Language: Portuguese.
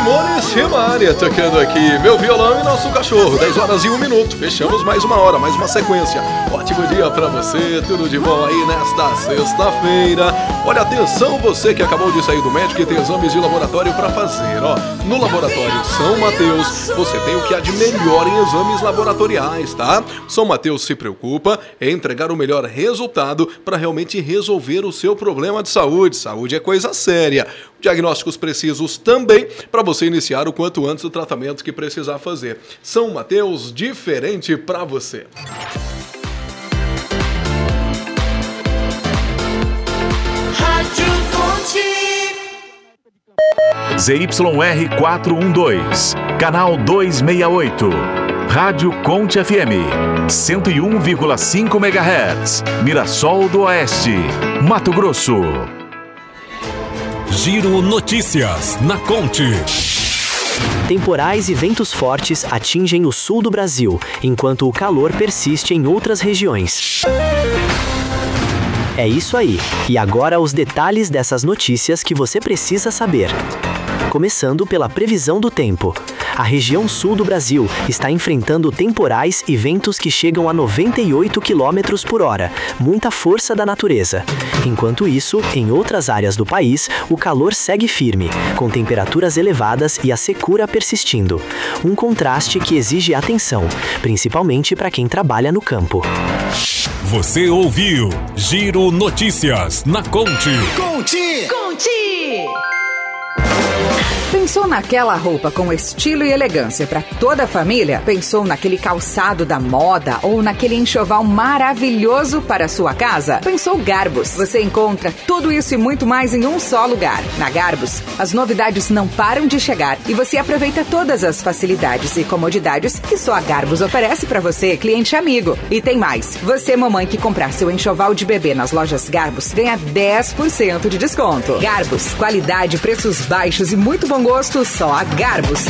Simone Simaria tocando aqui Meu Violão e Nosso Cachorro. 10 horas e 1 minuto. Fechamos mais uma hora, mais uma sequência. Ótimo dia pra você, tudo de bom aí nesta sexta-feira. Olha, atenção, você que acabou de sair do médico e tem exames de laboratório pra fazer, ó. No Laboratório São Mateus, você tem o que há de melhor em exames laboratoriais, tá? São Mateus se preocupa em entregar o melhor resultado para realmente resolver o seu problema de saúde. Saúde é coisa séria. Diagnósticos precisos também para você iniciar o quanto antes o tratamento que precisar fazer. São Mateus, diferente para você. ZYR 412, canal 268. Rádio Conte FM, 101,5 MHz, Mirassol do Oeste, Mato Grosso. Giro Notícias na Conte. Temporais e ventos fortes atingem o sul do Brasil, enquanto o calor persiste em outras regiões. É isso aí. E agora os detalhes dessas notícias que você precisa saber. Começando pela previsão do tempo. A região sul do Brasil está enfrentando temporais e ventos que chegam a 98 km por hora, muita força da natureza. Enquanto isso, em outras áreas do país, o calor segue firme, com temperaturas elevadas e a secura persistindo. Um contraste que exige atenção, principalmente para quem trabalha no campo. Você ouviu Giro Notícias na Conte. Conte! Pensou naquela roupa com estilo e elegância para toda a família? Pensou naquele calçado da moda ou naquele enxoval maravilhoso para a sua casa? Pensou Garbus. Você encontra tudo isso e muito mais em um só lugar. Na Garbus, as novidades não param de chegar e você aproveita todas as facilidades e comodidades que só a Garbus oferece para você, cliente amigo. E tem mais. Você, mamãe, que comprar seu enxoval de bebê nas lojas Garbus, ganha 10% de desconto. Garbus, qualidade, preços baixos e muito bom gosto, só a Garbus.